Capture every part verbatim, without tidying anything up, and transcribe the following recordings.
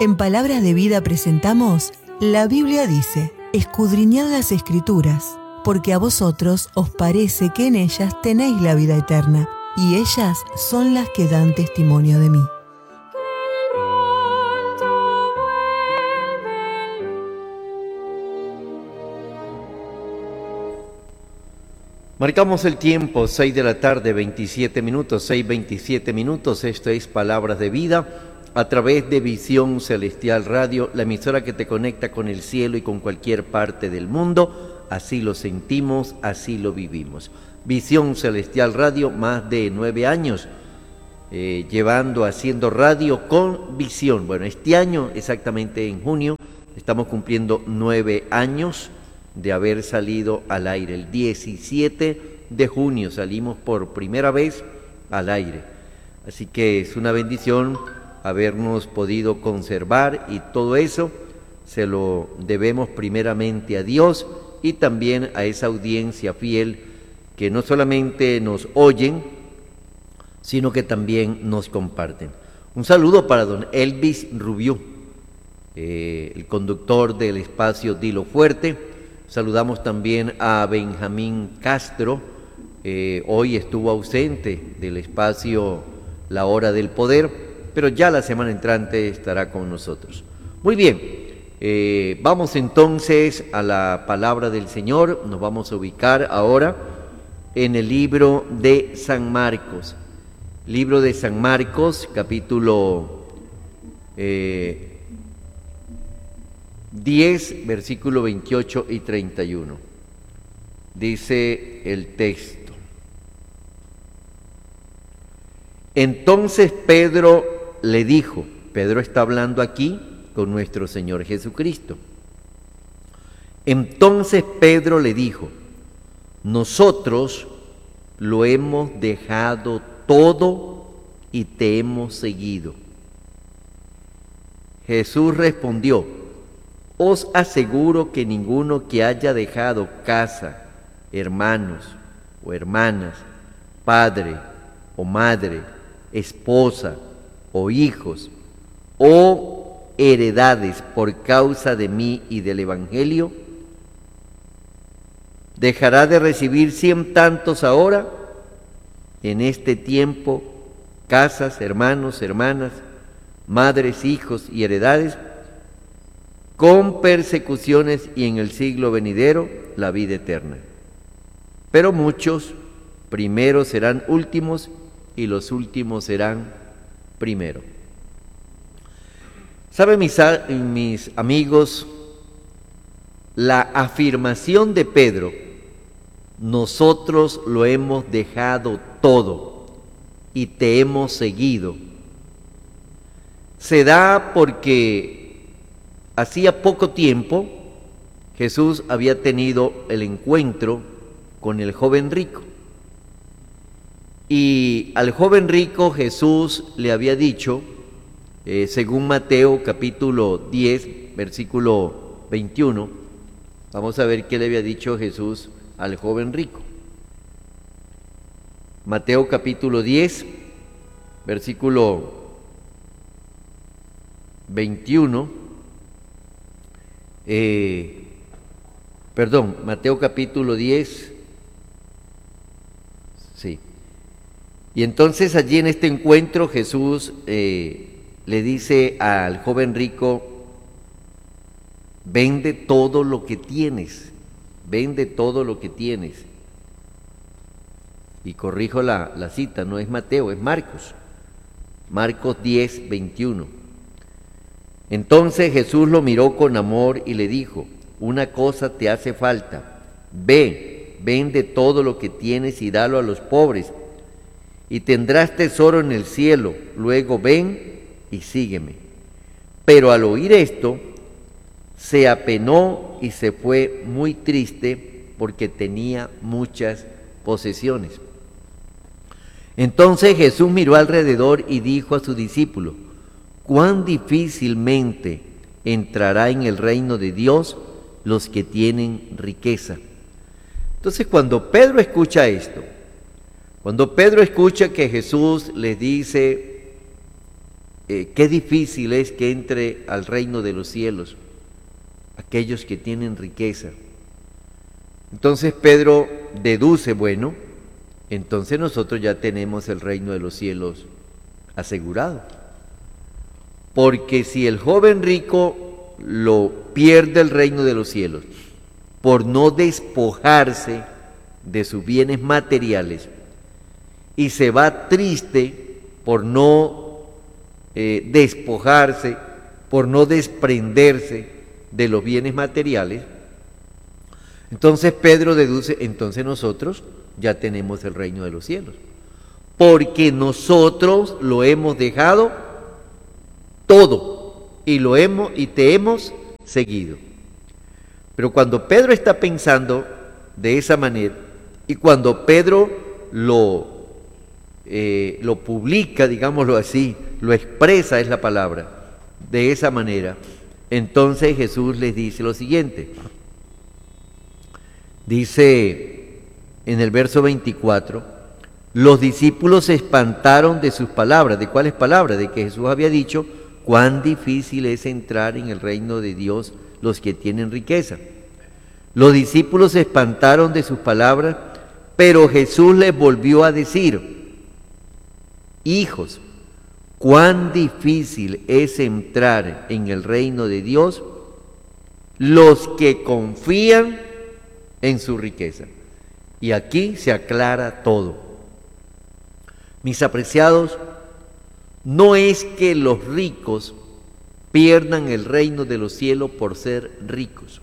En Palabras de Vida presentamos La Biblia dice: escudriñad las Escrituras, porque a vosotros os parece que en ellas tenéis la vida eterna, y ellas son las que dan testimonio de mí. Marcamos el tiempo, seis de la tarde, veintisiete minutos, seis veintisiete minutos. Esto es Palabras de Vida a través de Visión Celestial Radio, la emisora que te conecta con el cielo y con cualquier parte del mundo. Así lo sentimos, así lo vivimos. Visión Celestial Radio, más de nueve años eh, llevando, haciendo radio con visión. Bueno, este año, exactamente en junio, estamos cumpliendo nueve años de haber salido al aire. El diecisiete de junio salimos por primera vez al aire. Así que es una bendición habernos podido conservar, y todo eso se lo debemos primeramente a Dios y también a esa audiencia fiel que no solamente nos oyen, sino que también nos comparten. Un saludo para don Elvis Rubiú, eh, el conductor del espacio Dilo Fuerte. Saludamos también a Benjamín Castro, eh, hoy estuvo ausente del espacio La Hora del Poder, pero ya la semana entrante estará con nosotros. Muy bien, eh, vamos entonces a la palabra del Señor. Nos vamos a ubicar ahora en el libro de San Marcos. Libro de San Marcos, capítulo eh, diez, versículo veintiocho y treinta y uno. Dice el texto: Entonces Pedro le dijo, Pedro está hablando aquí con nuestro Señor Jesucristo. Entonces Pedro le dijo: nosotros lo hemos dejado todo y te hemos seguido. Jesús respondió: os aseguro que ninguno que haya dejado casa, hermanos o hermanas, padre o madre, esposa o hijos o heredades por causa de mí y del Evangelio, dejará de recibir cien tantos ahora, en este tiempo, casas, hermanos, hermanas, madres, hijos y heredades, con persecuciones, y en el siglo venidero la vida eterna. Pero muchos primeros serán últimos, y los últimos serán primero. ¿Saben, mis, mis amigos? La afirmación de Pedro, nosotros lo hemos dejado todo y te hemos seguido, se da porque hacía poco tiempo Jesús había tenido el encuentro con el joven rico. Y al joven rico Jesús le había dicho, eh, según Mateo capítulo diez, versículo veintiuno, vamos a ver qué le había dicho Jesús al joven rico. Mateo capítulo diez, versículo veintiuno, eh, perdón, Mateo capítulo diez, sí. Y entonces allí en este encuentro Jesús eh, le dice al joven rico: vende todo lo que tienes, vende todo lo que tienes. Y corrijo la, la cita, no es Mateo, es Marcos, Marcos diez, veintiuno. Entonces Jesús lo miró con amor y le dijo: una cosa te hace falta, ve, vende todo lo que tienes y dalo a los pobres, y tendrás tesoro en el cielo, luego ven y sígueme. Pero al oír esto, se apenó y se fue muy triste, porque tenía muchas posesiones. Entonces Jesús miró alrededor y dijo a su discípulo: cuán difícilmente entrará en el reino de Dios los que tienen riqueza. Entonces, cuando Pedro escucha esto, Cuando Pedro escucha que Jesús les dice: eh, qué difícil es que entre al reino de los cielos aquellos que tienen riqueza. Entonces Pedro deduce, bueno, entonces nosotros ya tenemos el reino de los cielos asegurado. Porque si el joven rico lo pierde el reino de los cielos por no despojarse de sus bienes materiales y se va triste por no eh, despojarse, por no desprenderse de los bienes materiales, entonces Pedro deduce, entonces nosotros ya tenemos el reino de los cielos, porque nosotros lo hemos dejado todo y lo hemos y te hemos seguido. Pero cuando Pedro está pensando de esa manera y cuando Pedro lo eh, lo publica, digámoslo así, lo expresa, es la palabra, de esa manera, entonces Jesús les dice lo siguiente. Dice en el verso veinticuatro, los discípulos se espantaron de sus palabras. ¿De cuáles palabras? De que Jesús había dicho, cuán difícil es entrar en el reino de Dios los que tienen riqueza. Los discípulos se espantaron de sus palabras, pero Jesús les volvió a decir, hijos, cuán difícil es entrar en el reino de Dios los que confían en su riqueza. Y aquí se aclara todo. Mis apreciados, no es que los ricos pierdan el reino de los cielos por ser ricos.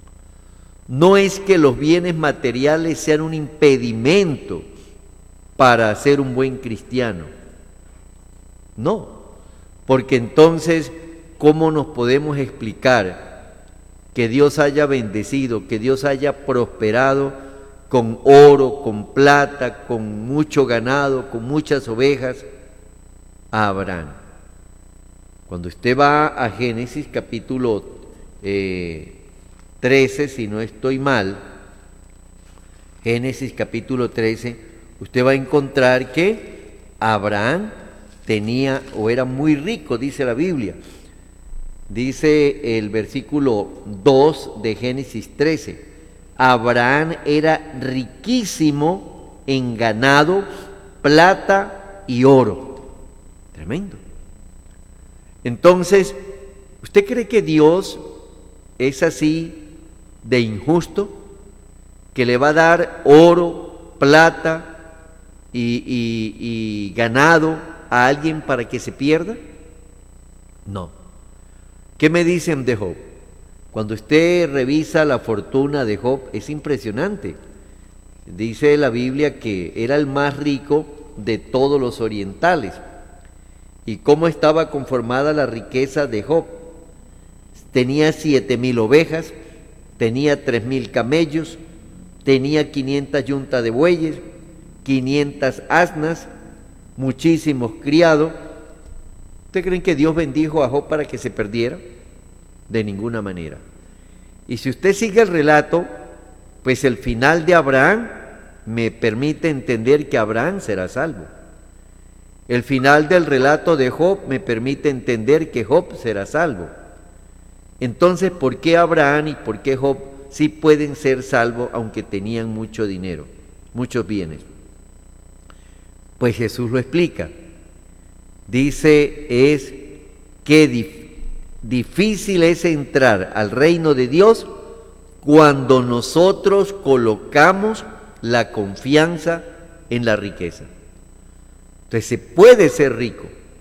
No es que los bienes materiales sean un impedimento para ser un buen cristiano. No, porque entonces, ¿cómo nos podemos explicar que Dios haya bendecido, que Dios haya prosperado con oro, con plata, con mucho ganado, con muchas ovejas a Abraham? Cuando usted va a Génesis capítulo eh, trece, si no estoy mal, Génesis capítulo trece, usted va a encontrar que Abraham tenía o era muy rico, dice la Biblia. Dice el versículo dos de Génesis trece, Abraham era riquísimo en ganado, plata y oro. Tremendo. Entonces, ¿usted cree que Dios es así de injusto, que le va a dar oro, plata y, y, y ganado a alguien para que se pierda? No. ¿Qué me dicen de Job? Cuando usted revisa la fortuna de Job, es impresionante. Dice la Biblia que era el más rico de todos los orientales. ¿Y cómo estaba conformada la riqueza de Job? Tenía siete mil ovejas, tenía tres mil camellos, tenía quinientas yuntas de bueyes, quinientas asnas, muchísimos criados. ¿Ustedes creen que Dios bendijo a Job para que se perdiera? De ninguna manera. Y si usted sigue el relato, pues el final de Abraham me permite entender que Abraham será salvo. El final del relato de Job me permite entender que Job será salvo. Entonces, ¿por qué Abraham y por qué Job sí pueden ser salvos aunque tenían mucho dinero, muchos bienes? Pues Jesús lo explica. Dice, es que dif- difícil es entrar al reino de Dios cuando nosotros colocamos la confianza en la riqueza. Entonces se puede ser rico,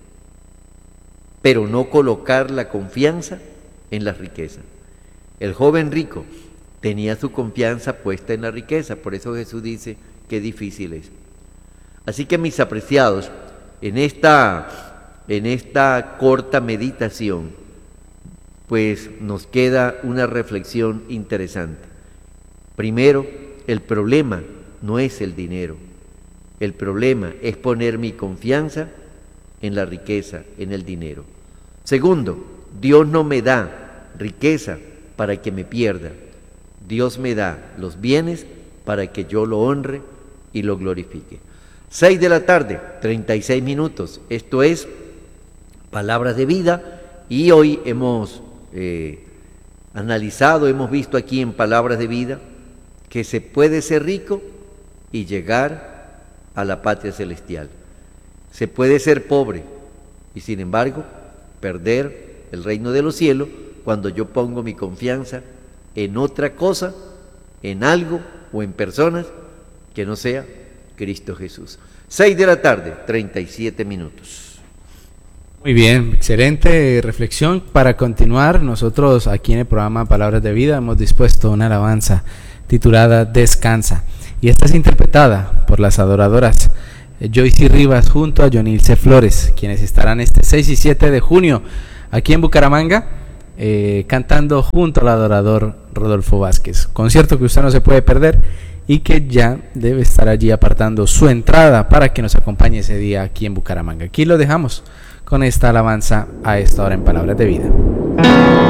pero no colocar la confianza en la riqueza. El joven rico tenía su confianza puesta en la riqueza, por eso Jesús dice que difícil es. Así que mis apreciados, en esta, en esta corta meditación, pues nos queda una reflexión interesante. Primero, el problema no es el dinero, el problema es poner mi confianza en la riqueza, en el dinero. Segundo, Dios no me da riqueza para que me pierda, Dios me da los bienes para que yo lo honre y lo glorifique. Seis de la tarde, treinta y seis minutos. Esto es Palabras de Vida, y hoy hemos eh, analizado, hemos visto aquí en Palabras de Vida que se puede ser rico y llegar a la patria celestial. Se puede ser pobre y sin embargo perder el reino de los cielos cuando yo pongo mi confianza en otra cosa, en algo o en personas que no sea Cristo Jesús. Seis de la tarde, treinta y siete minutos. Muy bien, excelente reflexión. Para continuar, nosotros aquí en el programa Palabras de Vida hemos dispuesto una alabanza titulada Descansa, y esta es interpretada por las adoradoras Joyce Rivas junto a Jonilce Flores, quienes estarán este seis y siete de junio aquí en Bucaramanga eh, cantando junto al adorador Rodolfo Vázquez. Concierto que usted no se puede perder y que ya debe estar allí apartando su entrada para que nos acompañe ese día aquí en Bucaramanga. Aquí lo dejamos con esta alabanza a esta hora en Palabras de Vida.